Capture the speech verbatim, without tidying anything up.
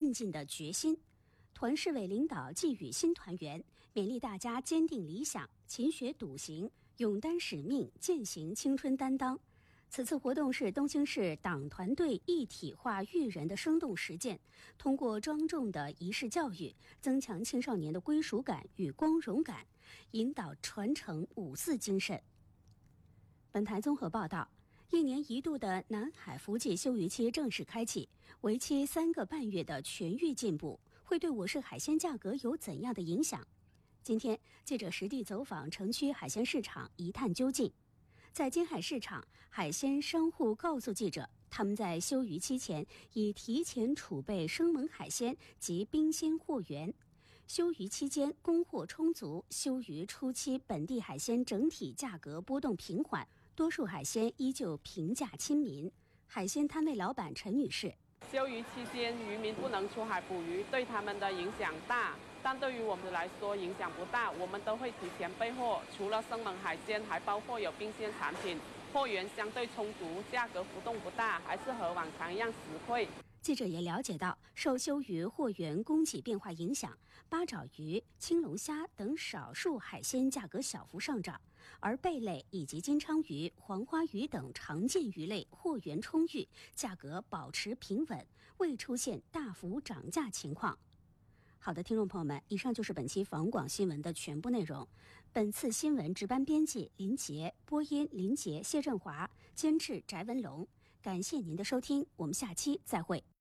奋进的决心。团市委领导寄语新团员，勉励大家坚定理想，勤学笃行，勇担使命，践行青春担当。此次活动是东兴市党团队一体化育人的生动实践，通过庄重的仪式教育，增强青少年的归属感与光荣感，引导传承五四精神。本台综合报道，一年一度的南海伏季休渔期正式开启，为期三个半月的全域进补会对我市海鲜价格有怎样的影响？今天记者实地走访城区海鲜市场，一探究竟。在金海市场，海鲜商户告诉记者，他们在休渔期前已提前储备生猛海鲜及冰鲜货源。休渔期间供货充足，休渔初期本地海鲜整体价格波动平缓，多数海鲜依旧平价亲民。海鲜摊位老板陈女士： 休渔期间，渔民不能出海捕鱼，对他们的影响大，但对于我们来说影响不大。我们都会提前备货，除了生猛海鲜，还包括有冰鲜产品，货源相对充足，价格浮动不大，还是和往常一样实惠。 记者也了解到，受休渔货源供给变化影响，八爪鱼、青龙虾等少数海鲜价格小幅上涨，而贝类以及金鲳鱼、黄花鱼等常见鱼类货源充裕，价格保持平稳，未出现大幅涨价情况。好的，听众朋友们，以上就是本期防广新闻的全部内容。本次新闻值班编辑林杰，播音林杰、谢振华，监制翟文龙。感谢您的收听，我们下期再会。